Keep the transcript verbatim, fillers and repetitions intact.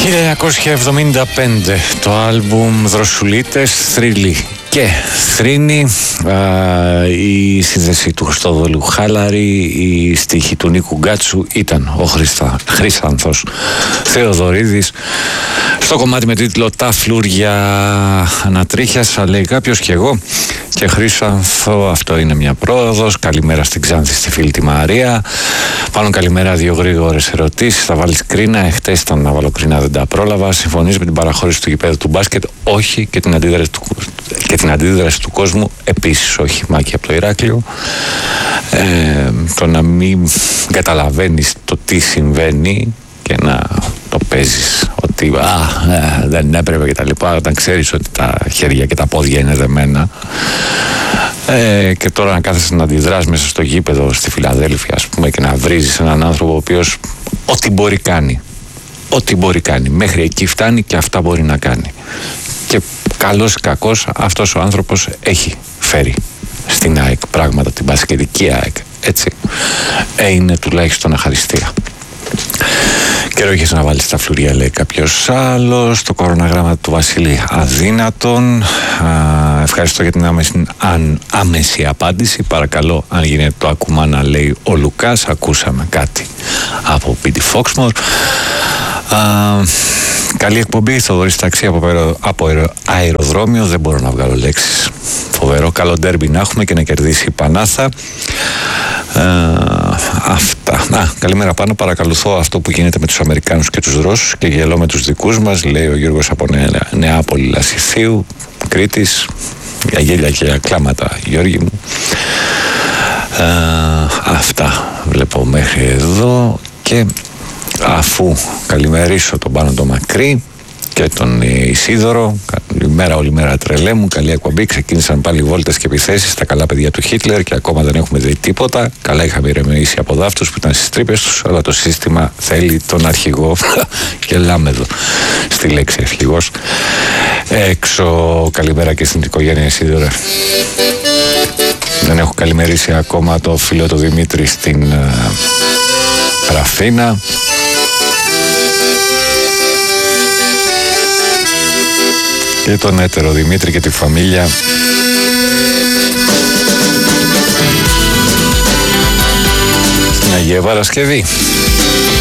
χίλια εννιακόσια εβδομήντα πέντε το άλμπουμ Δροσουλίτες, Θρύλη και Θρήνη, α, η σύνδεση του Χριστόδουλου Χάλαρη, η στίχη του Νίκου Γκάτσου ήταν ο Χριστα, Χρύσανθος Θεοδωρίδης. Στο κομμάτι με τίτλο «Τα φλούρια ανατρίχιασα», λέει κάποιος, και εγώ και Χρύσανθο, αυτό είναι μια πρόοδος. Καλημέρα στην Ξάνθη, στη φίλη τη Μαρία. Πάνω καλημέρα, δύο γρήγορες ερωτήσεις. Θα βάλεις κρίνα? Εχθές ήταν να βάλω κρίνα, δεν τα πρόλαβα. Συμφωνείς με την παραχώρηση του γηπέδου του μπάσκετ? Όχι. Και την αντίδραση του, και την αντίδραση του κόσμου επίσης όχι. Μάκη από το Ηράκλειο. Ε, το να μην καταλαβαίνεις το τι συμβαίνει και να το παίζεις ότι α, ε, δεν έπρεπε και τα λοιπά, όταν ξέρεις ότι τα χέρια και τα πόδια είναι δεμένα, ε, και τώρα να κάθεσαι να αντιδράς μέσα στο γήπεδο στη Φιλαδέλφια, ας πούμε, και να βρίζεις έναν άνθρωπο ο οποίος ό,τι μπορεί κάνει, ό,τι μπορεί κάνει, μέχρι εκεί φτάνει και αυτά μπορεί να κάνει, και καλός ή κακός αυτός ο άνθρωπος έχει φέρει στην ΑΕΚ πράγματα, την μπασκετική ΑΕΚ, έτσι, ε, είναι τουλάχιστον αχαριστία. Καιρό είχες να βάλεις τα φλουρία, λέει κάποιος άλλος. Το κοροναγράμμα του Βασίλη αδύνατον. Α, ευχαριστώ για την άμεση, αν, άμεση απάντηση. Παρακαλώ, αν γίνεται το ακουμά, να λέει ο Λουκάς. Ακούσαμε κάτι από πι ντι Foxmore. Α, καλή εκπομπή, Θοδωρής Ταξί από, αερο, από αερο, αεροδρόμιο. Δεν μπορώ να βγάλω λέξεις. Φοβερό, καλό ντέρμπι να έχουμε και να κερδίσει η Πανάθα. Uh, αυτά. Α, καλημέρα πάνω. Παρακαλουθώ αυτό που γίνεται με τους Αμερικάνους και τους Ρώσους και γελώ με τους δικούς μας, λέει ο Γιώργος από Νέα, Νεάπολη Λασιθίου, Κρήτης. Για γέλια και για κλάματα, Γιώργη μου. Uh, αυτά βλέπω μέχρι εδώ, και αφού καλημερίσω τον Πάνο το Μακρύ και τον Ισίδωρο, καλημέρα όλη μέρα τρελέ μου, καλή εκπομπή. Ξεκίνησαν πάλι βόλτες και επιθέσεις στα καλά παιδιά του Χίτλερ και ακόμα δεν έχουμε δει τίποτα. Καλά είχαμε ηρεμήσει από δάφτους που ήταν στις τρύπες τους, αλλά το σύστημα θέλει τον αρχηγό και λάμεδο στη λέξη αρχηγός έξω. Καλημέρα και στην οικογένεια Ισίδωρα. Δεν έχω καλημερίσει ακόμα το φίλο του Δημήτρη στην uh, Ραφίνα. Και τον έτερο Δημήτρη και τη φαμίλια. Στην Αγία Παρασκευή.